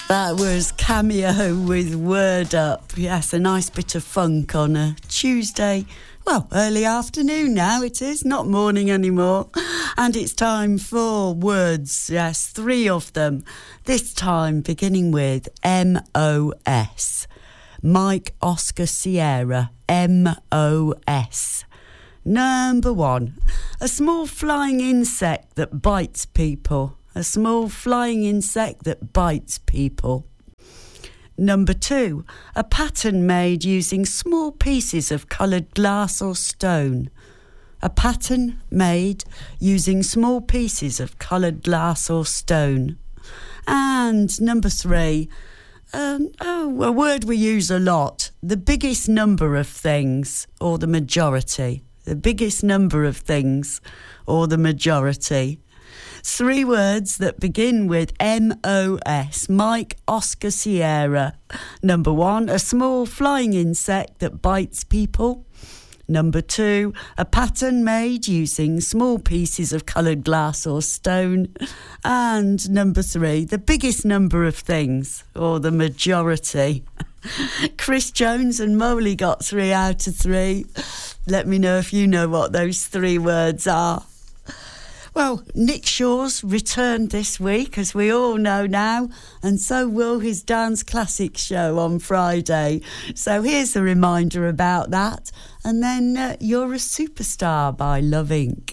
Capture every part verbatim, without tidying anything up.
That was Cameo with Word Up. Yes, a nice bit of funk on a Tuesday. Well, early afternoon now it is, not morning anymore. And it's time for words. Yes, three of them. This time beginning with M O S. Mike Oscar Sierra, M O S. Number one, a small flying insect that bites people. A small flying insect that bites people. Number two, a pattern made using small pieces of coloured glass or stone. A pattern made using small pieces of coloured glass or stone. And number three, um, oh, a word we use a lot, the biggest number of things or the majority. The biggest number of things or the majority. Three words that begin with M O S. Mike Oscar Sierra. Number one, a small flying insect that bites people. Number two, a pattern made using small pieces of coloured glass or stone. And number three, the biggest number of things, or the majority. Chris Jones and Molly got three out of three. Let me know if you know what those three words are. Well, Nick Shaw's returned this week, as we all know now, and so will his Dance Classics show on Friday. So here's a reminder about that. And then uh, You're a Superstar by Love Incorporated.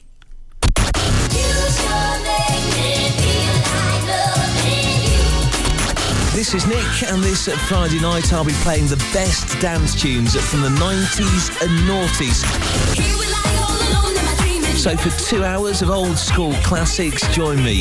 This is Nick, and this Friday night I'll be playing the best dance tunes from the nineties and noughties. So for two hours of old school classics, join me.